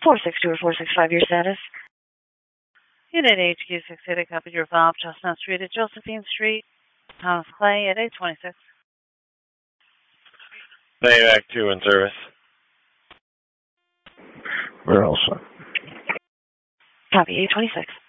462 or 465, your status. Unit HQ 680, copy your file, Chestnut Street at Josephine Street, Thomas Clay at 826. Back 2 in service. We're all set. Copy, 826.